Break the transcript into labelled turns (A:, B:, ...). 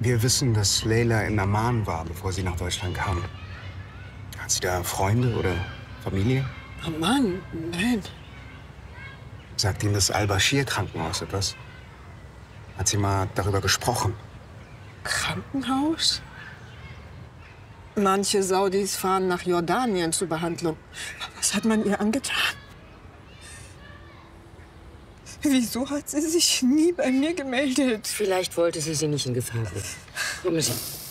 A: Wir wissen, dass Leila in Amman war, bevor sie nach Deutschland kam. Hat sie da Freunde oder Familie?
B: Oh Mann, nein.
A: Sagt Ihnen das Al-Bashir-Krankenhaus etwas? Hat sie mal darüber gesprochen?
B: Krankenhaus? Manche Saudis fahren nach Jordanien zur Behandlung. Was hat man ihr angetan? Wieso hat sie sich nie bei mir gemeldet?
C: Vielleicht wollte sie nicht in Gefahr bringen. Kommen Sie.